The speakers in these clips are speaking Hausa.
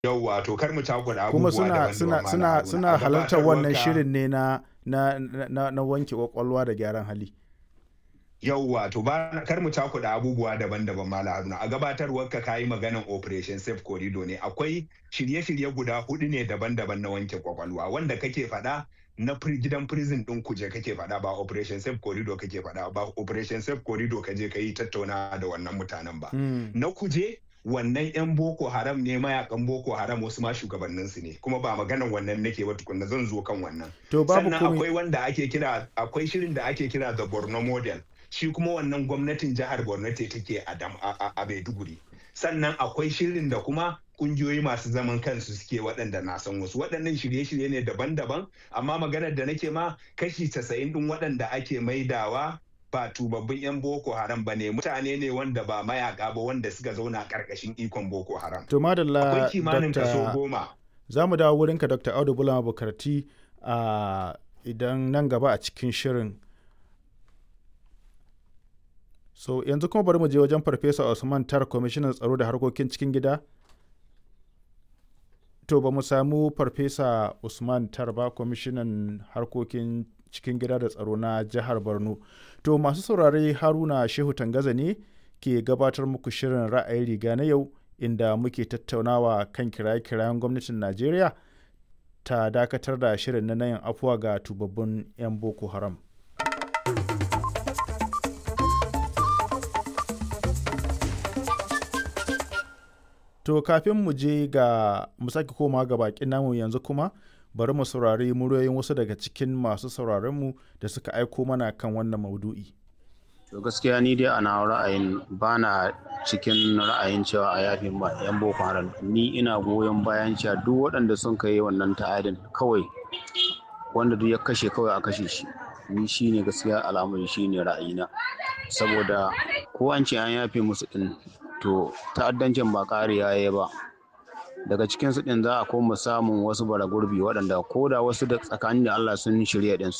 Yauwa to kar mu cakuɗa kuma abubuwa daban-daban Malam Haruna. A halartar wannan gabatarwarka shirin ne na wanke kwakwalwa da gyaran hali. yauwa to ba kar mu cakuɗa abubuwa daban-daban Malam Haruna. A gabatarwarka ka yi maganan Operation Safe Corridor ne. Akwai shirye-shirye guda huɗu ne daban-daban na wanke kwakwalwa wanda kake faɗa na gidan prison ɗin Kuje kake faɗa ba Operation Safe Corridor kake faɗa ba. Operation Safe Corridor ka je ka yi tattaunawa da wannan mutanen ba. Na Kuje wannan 'yan Boko Haram ne, mayakan Boko Haram, wasu ma shugabanninsu ne, kuma ba maganan wannan nake ba tukunna, zan zo kan wannan. To babu Sannan komai. akwai shirin da ake kira the Borno Model, shi kuma wannan gwamnatin jihar Borno ce take a Maiduguri. Sannan akwai shirin da kuma kungiyoyi masu zaman kansu suke waɗanda na san wasu. Waɗannan shirye-shirye ne daban-daban, amma maganar da nake ma kashi 90 ɗin waɗanda ake maidawa ba tubabbin 'yan Boko Haram ba ne, mutane ne wanda ba mayaka ba wanda suka zauna ƙarƙashin ikon Boko Haram. To Akwai madalla kimanin kaso 10. za mu dawo wurinka Dr. Audu Bulama Bukarti idan nan gaba a cikin shirin. So yanzu kuma bari mu je wajen Farfesa Usman Tar, kwamishinan tsaro da harkokin cikin gida. To ba mu samu Farfesa Usman Tar ba, kwamishinan harkokin cikin gida da tsaro na jihar Borno. To masu saurare, Haruna Shehu Tangaza ne ke gabatar muku shirin ra'ayin riga na yau, inda muke tattaunawa kan kiraye-kirayen gwamnatin Najeriya ta dakatar da shirin na yin afuwa ga tubabbin 'yan Boko Haram. To kafin mu je ga mu sake koma ga bakin namu yanzu kuma bari mu saurari muryoyin wasu daga cikin masu sauraronmu da suka aiko mana kan wannan maudu'i. To gaskiya ni dai ana ra'ayin bana cikin ra'ayin cewa a yafe ma 'yan Boko Haram. Ni ina goyon bayan cewa duk waɗanda sun kai wannan ta'adin kawai wanda duk ya kashe kawai a kashe shi. Ni shine gaskiya al'amari, shine ra'ayina. Saboda ko an ce an yafe musu din to ta'addancin ba ƙariya yayi ba. Daga cikin su din za a koma samun wasu bara gurbi waɗanda ko da wasu da tsakanin da Allah sun shirya din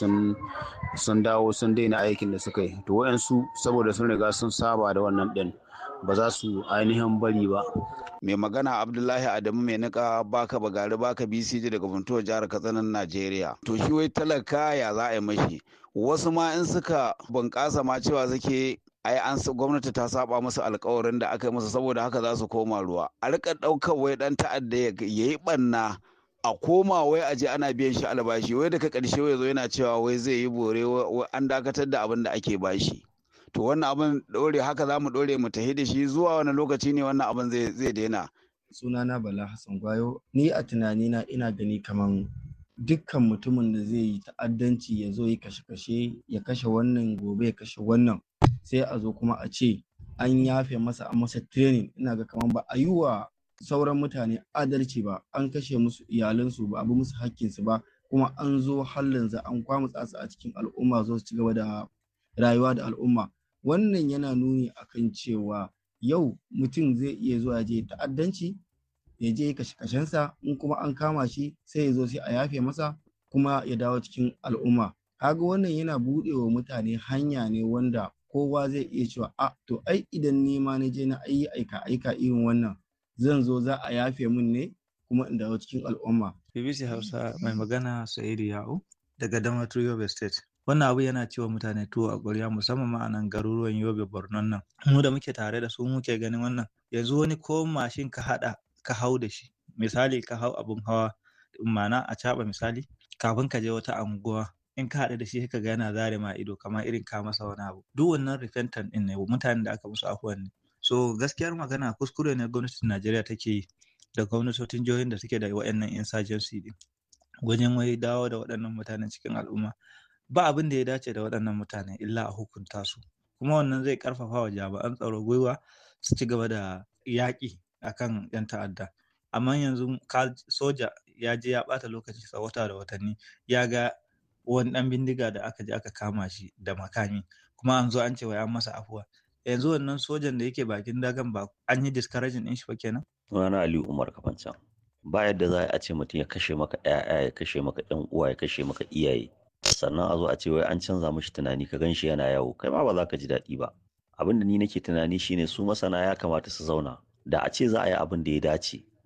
sun dawo sun daina aikin da suka yi, to wayansu saboda sun riga sun saba da wannan din ba za su ainihin bari ba. Mai magana Abdullahi Adamu mai nika baka bagari baka BCJ daga Funtuwa jihar Katsina Najeriya. To shi wai talaka ya za a yi mashi, wasu ma in suka bunƙasa ma cewa suke ai gwamnati ta saba musu alkawarin da aka yi musu, saboda haka za su koma ruwa. A rika ɗaukar wai ɗan ta'adda ya yi ɓanna a koma wai aje ana biyan shi albashi, wai daga ƙarshe wai zo yana cewa wai zai yi bore, wai an dakatar da abin da ake bashi. To wannan abin ɗore haka za mu ɗore mu tafi da shi zuwa wani lokaci ne wannan abin zai daina. Sunana Bala Hassan Gwayo. Ni a tunanina ina gani kaman dukkan mutumin da zai yi ta'addanci ya zo yi kashe-kashe, ya kashe wannan gobe ya kashe wannan, sai a zo kuma a ce an yafe masa, an masa training. Ina ga kaman ba a yi wa sauran mutane adalci ba, an kashe musu iyalansu ba, a bi musu hakkinsu ba, kuma an zo hallin za an kwamutsa su a cikin al'umma zo su ci gaba da rayuwa da al'umma. Wannan yana nuni akan cewa yau mutum zai iya zuwa je ta'addanci, ya je kashe-kashensa, in kuma an kama shi sai ya zo sai a yafe masa kuma ya dawo cikin al'umma. Kaga wannan yana buɗe wa mutane hanya ne wanda kowa zai iya cewa to ai idan ni ma na je na aika irin wannan zan zo za a yafe min ne kuma in dawo cikin al'umma. BBC Hausa mai magana Sa'idu Ya'u daga Damaturu, Yobe State. Wannan abu yana cewa mutane tuwo a ƙwarya, musamman ma a nan garuruwan Yobe, Borno nan. Mu da muke tare da su muke ganin wannan. Yanzu wani ko mashin ka haɗa ka hau da shi, misali ka hau abun hawa ma'ana a caɓa misali, kafin ka je wata anguwa in ka haɗu da shi ka ga yana zare ma ido kamar irin ka masa wani abu. Duk wannan repentant ɗin ne, mutanen da aka musu afuwan ne. So gaskiyar magana kuskure ne gwamnatin Najeriya take yi da gwamnatocin jihohin da suke da waɗannan insurgency ɗin wajen wai dawo da waɗannan mutanen cikin al'umma. Ba abin da ya dace da waɗannan mutane illa a hukunta su, kuma wannan zai ƙarfafa wa jami'an tsaro gwiwa su ci gaba da yaƙi akan 'yan ta'adda. Amma yanzu soja ya je ya ɓata lokaci sa wata da watanni, ya ga wani ɗan bindiga da aka je aka kama shi da makami, kuma an zo an ce wai an masa afuwa. Yanzu wannan sojan da yake bakin dagan ba an yi discouraging ɗin shi ba kenan? Sunana Aliyu Umar Kafancan. Ba yadda za a ce mutum ya kashe maka ƴaƴa, ya kashe maka ɗan uwa, ya kashe maka iyaye, sannan a zo a ce wai an canza mishi tunani, ka gan shi yana yawo, kai ma ba za ka ji daɗi ba. Abin da ni nake tunani shine su masana ya kamata su zauna, da a ce za a yi abin da ya dace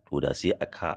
to da sai a